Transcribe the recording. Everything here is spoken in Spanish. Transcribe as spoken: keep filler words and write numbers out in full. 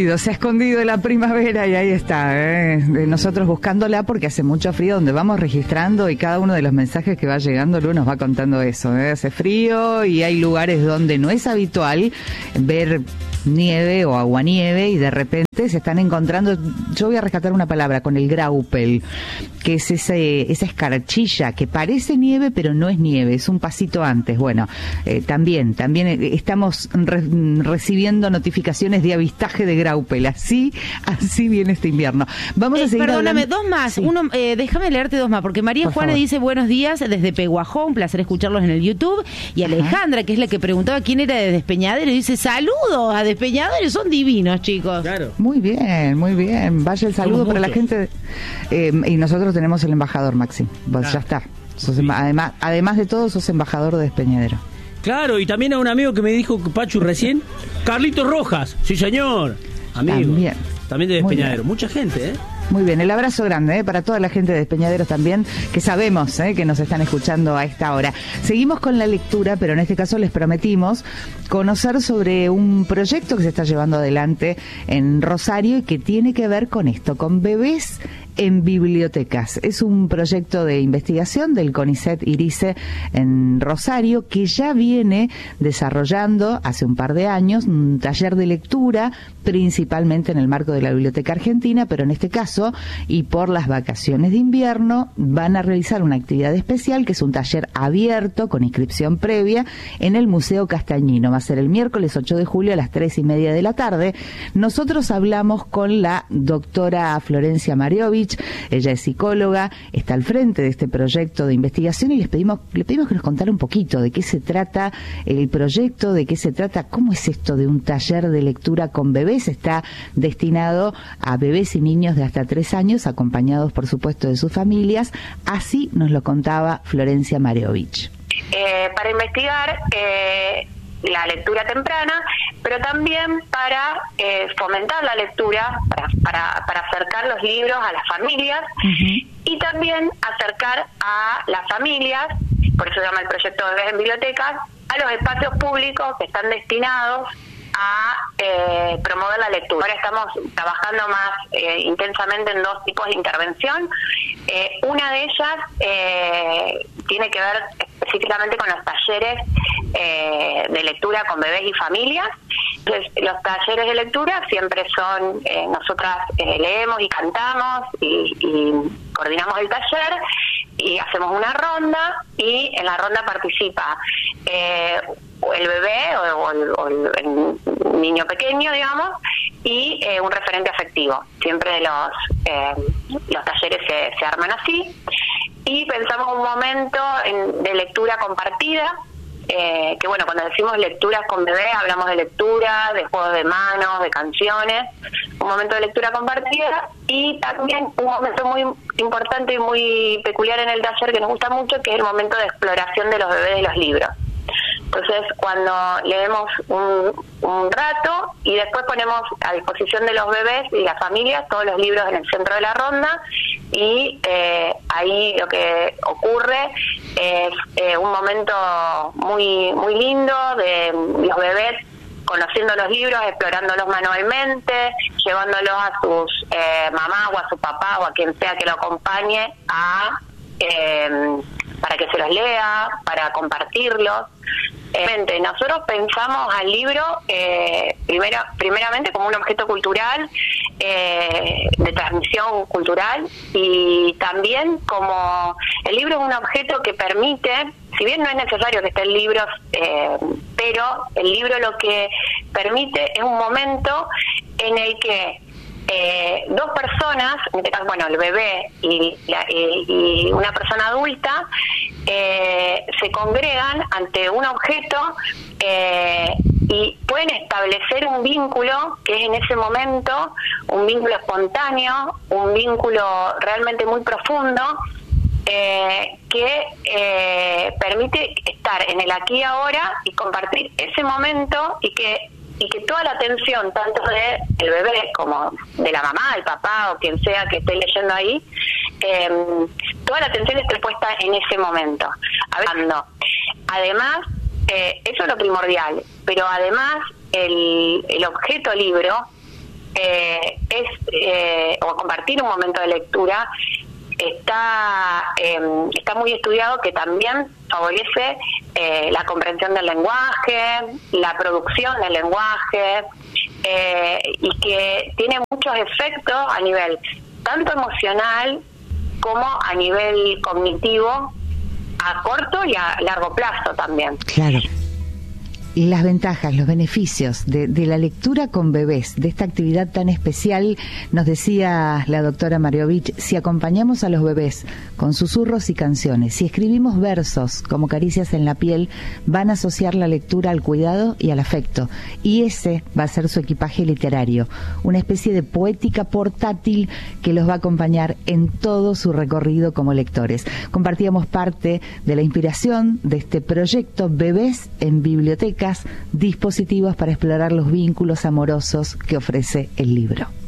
escondido, se ha escondido la primavera y ahí está, ¿eh? Nosotros buscándola porque hace mucho frío, donde vamos registrando y cada uno de los mensajes que va llegando, Lu nos va contando eso, ¿eh? Hace frío y hay lugares donde no es habitual ver nieve o aguanieve y de repente se están encontrando, yo voy a rescatar una palabra, con el graupel, que es ese, esa escarchilla que parece nieve pero no es nieve, es un pasito antes. Bueno, eh, también, también estamos re, recibiendo notificaciones de avistaje de graupel, así, así viene este invierno. Vamos eh, a seguir Perdóname, hablando. dos más, Sí. uno, eh, déjame leerte dos más, porque María Por Juana favor. dice buenos días desde Peguajó, un placer escucharlos en el YouTube, y Ajá. Alejandra, que es la que preguntaba quién era de Despeñadero, dice saludos a Despeñadero, son divinos, chicos. Claro. Muy bien, muy bien. Vaya el saludo Somos para la muchos. gente. Eh, y nosotros tenemos el embajador, Maxi. Vos Ah. ya está. Sos emba- además, además de todo, sos embajador de Despeñadero. Claro, y también a un amigo que me dijo, Pachu, recién, Carlitos Rojas. Sí, señor. Amigo. También. También de Muy Despeñadero. bien. Mucha gente, ¿eh? Muy bien, el abrazo grande, ¿eh? Para toda la gente de Despeñaderos también, que sabemos, ¿eh? Que nos están escuchando a esta hora. Seguimos con la lectura, pero en este caso les prometimos conocer sobre un proyecto que se está llevando adelante en Rosario y que tiene que ver con esto, con bebés en bibliotecas. Es un proyecto de investigación del CONICET IRICE en Rosario que ya viene desarrollando hace un par de años un taller de lectura, principalmente en el marco de la Biblioteca Argentina, pero en este caso, y por las vacaciones de invierno, van a realizar una actividad especial que es un taller abierto con inscripción previa en el Museo Castañino. Va a ser el miércoles ocho de julio a las tres y media de la tarde. Nosotros hablamos con la doctora Florencia Mariovich. Ella es psicóloga, está al frente de este proyecto de investigación y les pedimos, le pedimos que nos contara un poquito de qué se trata el proyecto, de qué se trata, cómo es esto de un taller de lectura con bebés. Está destinado a bebés y niños de hasta tres años, acompañados por supuesto de sus familias. Así nos lo contaba Florencia Mariovich. Eh, para investigar eh, la lectura temprana, pero también para eh, fomentar la lectura, para, para, para acercar los libros a las familias. Uh-huh. Y también acercar a las familias, por eso se llama el proyecto Bebés en Bibliotecas, a los espacios públicos que están destinados a eh, promover la lectura. Ahora estamos trabajando más eh, intensamente en dos tipos de intervención. Eh, una de ellas eh, tiene que ver específicamente con los talleres eh, de lectura con bebés y familias. Entonces, los talleres de lectura siempre son, eh, nosotras eh, leemos y cantamos y, y coordinamos el taller y hacemos una ronda, y en la ronda participa eh, el bebé o, o, el, o el, el niño pequeño, digamos, y eh, un referente afectivo. Siempre los eh, los talleres se, se arman así, y pensamos un momento en, de lectura compartida. Eh, que bueno, cuando decimos lecturas con bebé, hablamos de lectura, de juegos de manos, de canciones, un momento de lectura compartida, y también un momento muy importante y muy peculiar en el taller que nos gusta mucho, que es el momento de exploración de los bebés de los libros. Entonces, cuando leemos un, un rato y después ponemos a disposición de los bebés y las familias todos los libros en el centro de la ronda, y eh, ahí lo que ocurre es eh, un momento muy muy lindo de los bebés conociendo los libros, explorándolos manualmente, llevándolos a sus eh, mamás o a su papá o a quien sea que lo acompañe a eh, para que se los lea, para compartirlos. Eh, nosotros pensamos al libro eh, primero, primeramente como un objeto cultural, eh, de transmisión cultural, y también como el libro es un objeto que permite, si bien no es necesario que estén libros, eh, pero el libro lo que permite es un momento en el que Eh, dos personas, en este caso, bueno, el bebé y, la, y, y una persona adulta, eh, se congregan ante un objeto eh, y pueden establecer un vínculo que es en ese momento un vínculo espontáneo, un vínculo realmente muy profundo, eh, que eh, permite estar en el aquí y ahora y compartir ese momento, y que y que toda la atención, tanto de el bebé como de la mamá, el papá o quien sea que esté leyendo ahí, eh, toda la atención esté puesta en ese momento, hablando. Además, eh, eso es lo primordial, pero además el, el objeto libro eh, es eh, o compartir un momento de lectura está eh, está muy estudiado que también favorece eh, la comprensión del lenguaje, la producción del lenguaje, eh, y que tiene muchos efectos a nivel tanto emocional como a nivel cognitivo, a corto y a largo plazo también. Claro. Y las ventajas, los beneficios de, de la lectura con bebés, de esta actividad tan especial, nos decía la doctora Mariovich, si acompañamos a los bebés con susurros y canciones, si escribimos versos como caricias en la piel, van a asociar la lectura al cuidado y al afecto. Y ese va a ser su equipaje literario, una especie de poética portátil que los va a acompañar en todo su recorrido como lectores. Compartíamos parte de la inspiración de este proyecto Bebés en Biblioteca, dispositivos para explorar los vínculos amorosos que ofrece el libro.